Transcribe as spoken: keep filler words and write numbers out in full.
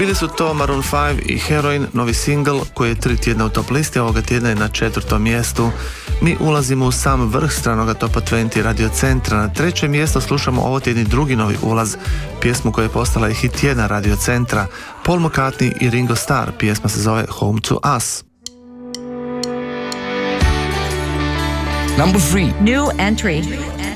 Bili su to Maroon five i Heroin, novi single koji je tri tjedna u top listi, ovoga tjedna je na četvrtom mjestu. Mi ulazimo u sam vrh stranoga topa dvadeset Radio Centra. Na trećem mjestu slušamo ovo tjedni drugi novi ulaz, pjesmu koja je postala i hit tjedna Radio Centra. Paul McCartney i Ringo Starr, pjesma se zove Home to Us. Number three. New entry.